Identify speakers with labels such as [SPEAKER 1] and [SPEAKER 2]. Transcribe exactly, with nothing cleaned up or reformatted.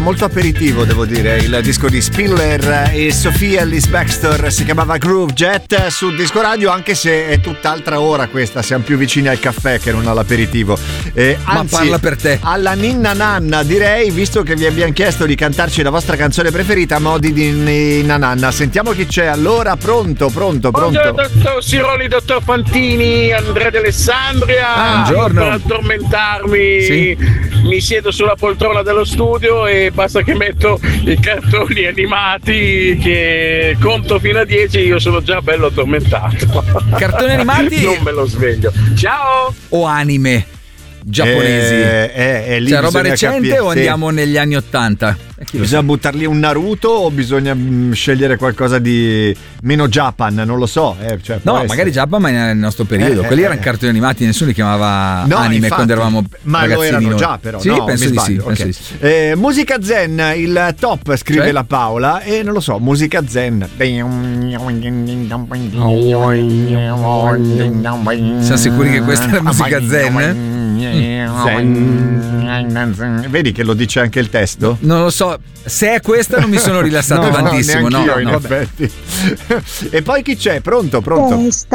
[SPEAKER 1] molto aperitivo, devo dire, il disco di Spiller e Sophia Ellis Bextor, si chiamava Groove Jet su Disco Radio, anche se è tutt'altra ora questa, siamo più vicini al caffè che non all'aperitivo. Eh, anzi,
[SPEAKER 2] ma parla per te.
[SPEAKER 1] Alla ninna nanna direi, visto che vi abbiamo chiesto di cantarci la vostra canzone preferita a modi di ninna nanna. Sentiamo chi c'è allora, pronto, pronto, pronto.
[SPEAKER 3] Buongiorno dottor Siroli, dottor Fantini, Andrea D'Alessandria.
[SPEAKER 1] Ah, buongiorno.
[SPEAKER 3] Per addormentarmi
[SPEAKER 2] Sì.
[SPEAKER 3] mi siedo sulla poltrona dello studio e basta che metto i cartoni animati che conto fino a dieci, io sono già bello addormentato.
[SPEAKER 2] Cartoni animati?
[SPEAKER 3] Non me lo sveglio. Ciao!
[SPEAKER 2] O anime giapponesi?
[SPEAKER 1] Eh, eh, eh, lì
[SPEAKER 2] cioè roba
[SPEAKER 1] bisogna
[SPEAKER 2] recente
[SPEAKER 1] capire,
[SPEAKER 2] o
[SPEAKER 1] sì.
[SPEAKER 2] andiamo negli anni ottanta?
[SPEAKER 1] Bisogna buttarli un Naruto o bisogna mh, scegliere qualcosa di meno Japan? Non lo so. Eh, cioè, può
[SPEAKER 2] No,
[SPEAKER 1] essere.
[SPEAKER 2] magari Giappa, ma nel nostro periodo.
[SPEAKER 1] Eh,
[SPEAKER 2] Quelli
[SPEAKER 1] eh,
[SPEAKER 2] erano
[SPEAKER 1] eh.
[SPEAKER 2] cartoni animati, nessuno li chiamava
[SPEAKER 1] No,
[SPEAKER 2] anime
[SPEAKER 1] infatti,
[SPEAKER 2] quando eravamo
[SPEAKER 1] ma
[SPEAKER 2] ragazzini.
[SPEAKER 1] lo erano
[SPEAKER 2] noi.
[SPEAKER 1] già, però.
[SPEAKER 2] Sì,
[SPEAKER 1] no,
[SPEAKER 2] penso
[SPEAKER 1] mi
[SPEAKER 2] di sì.
[SPEAKER 1] sbaglio,
[SPEAKER 2] penso
[SPEAKER 1] ok.
[SPEAKER 2] di sì.
[SPEAKER 1] Eh, musica zen, il top, scrive
[SPEAKER 2] Cioè?
[SPEAKER 1] la Paola, e non lo so, musica zen.
[SPEAKER 2] Siamo sicuri che questa è la musica zen?
[SPEAKER 1] Zen. Vedi che lo dice anche il testo?
[SPEAKER 2] Non lo so, se è questa non mi sono rilassato
[SPEAKER 1] No,
[SPEAKER 2] tantissimo. No,
[SPEAKER 1] neanch'io, in
[SPEAKER 2] no, vabbè.
[SPEAKER 1] effetti. E poi chi c'è? Pronto, pronto?